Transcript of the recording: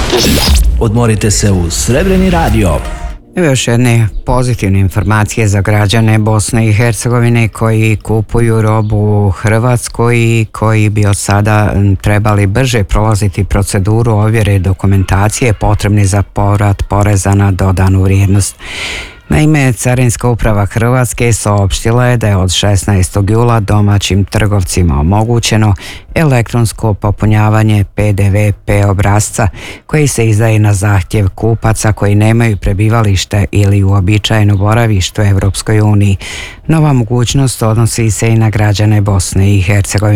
Odmorite se uz Srebreni radio. Evo još jedne pozitivne informacije za građane Bosne i Hercegovine koji kupuju robu u Hrvatskoj i koji bi od sada trebali brže prolaziti proceduru ovjere dokumentacije potrebne za povrat poreza na dodanu vrijednost. Naime, Carinska uprava Hrvatske saopštila je da je od 16. jula domaćim trgovcima omogućeno elektronsko popunjavanje PDV obrasca koji se izdaje na zahtjev kupaca koji nemaju prebivalište ili uobičajeno boravište u Europskoj uniji. Nova mogućnost odnosi se i na građane Bosne i Hercegovine.